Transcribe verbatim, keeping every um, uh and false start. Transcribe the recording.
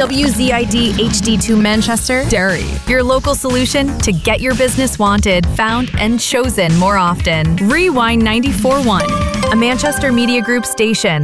W Z I D H D two Manchester, Derry. Your local solution to get your business wanted, found, and chosen more often. Rewind ninety-four point one, a Manchester Media Group station.